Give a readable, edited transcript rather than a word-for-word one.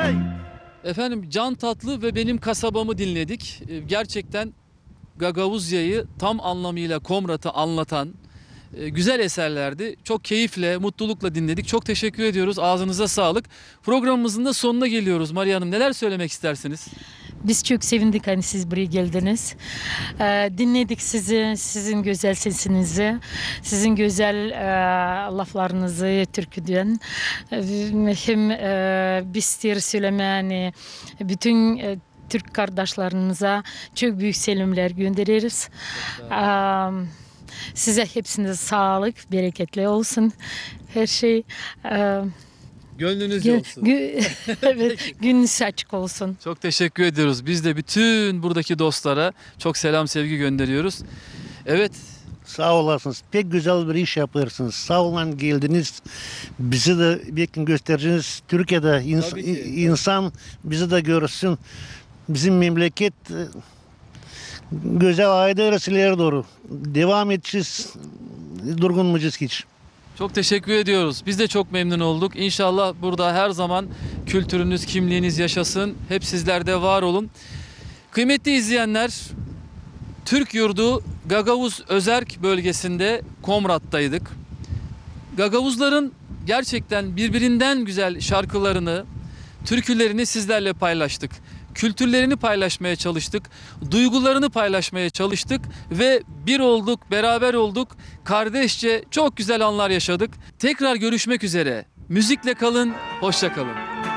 Efendim Can Tatlı ve Benim Kasabamı dinledik. Gerçekten Gagavuzya'yı tam anlamıyla Komrat'ı anlatan güzel eserlerdi. Çok keyifle, mutlulukla dinledik. Çok teşekkür ediyoruz. Ağzınıza sağlık. Programımızın da sonuna geliyoruz. Maria Hanım neler söylemek istersiniz? Biz çok sevindik hani siz buraya geldiniz. Dinledik sizi, sizin güzel sesinizi, sizin güzel laflarınızı türküden. Hem bizleri söylemeni, bütün Türk kardeşlerimize çok büyük selamlar göndeririz. Size hepsine sağlık, bereketli olsun. Her şey Gönlünüzce olsun. evet, gününüz açık olsun. Çok teşekkür ediyoruz. Biz de bütün buradaki dostlara çok selam sevgi gönderiyoruz. Evet. Sağ olasınız. Pek güzel bir iş yapıyorsunuz. Sağ olun geldiniz. Bizi de bir gün göstereceğiniz. Türkiye'de insan bizi de görsün. Bizim memleket güzel aydınlık ileri doğru. Devam edeceğiz. Durgunmayacağız hiç. Çok teşekkür ediyoruz. Biz de çok memnun olduk. İnşallah burada her zaman kültürünüz, kimliğiniz yaşasın. Hep sizlerde var olun. Kıymetli izleyenler, Türk Yurdu Gagavuz Özerk bölgesinde Komrat'taydık. Gagavuzların gerçekten birbirinden güzel şarkılarını, türkülerini sizlerle paylaştık. Kültürlerini paylaşmaya çalıştık, duygularını paylaşmaya çalıştık ve bir olduk, beraber olduk, kardeşçe çok güzel anlar yaşadık. Tekrar görüşmek üzere. Müzikle kalın, hoşça kalın.